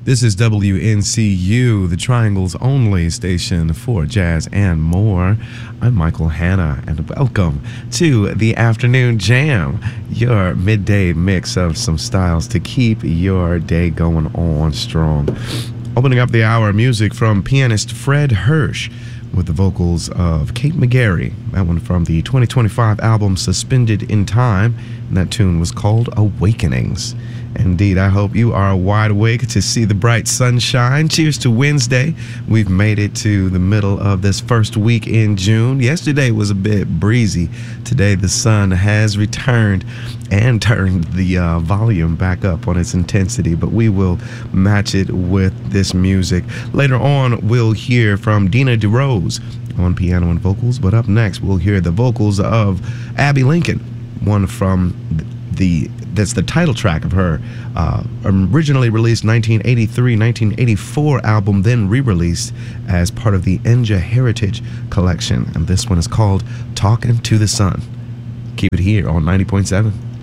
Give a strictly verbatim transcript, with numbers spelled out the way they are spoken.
This is W N C U, the Triangle's only station for jazz and more. I'm Michael Hanna, and welcome to the Afternoon Jam, your midday mix of some styles to keep your day going on strong. Opening up the hour, music from pianist Fred Hirsch with the vocals of Kate McGarry. That one from the twenty twenty-five album Suspended in Time, and that tune was called Awakenings. Indeed, I hope you are wide awake to see the bright sunshine. Cheers to Wednesday. We've made it to the middle of this first week in June. Yesterday was a bit breezy. Today the sun has returned and turned the uh, volume back up on its intensity, but we will match it with this music. Later on, we'll hear from Dina DeRose on piano and vocals, but up next we'll hear the vocals of Abbey Lincoln, one from the that's the title track of her uh, originally released nineteen eighty-three nineteen eighty-four album, then re-released as part of the Enja Heritage Collection, and this one is called Talking to the Sun. Keep it here on ninety point seven.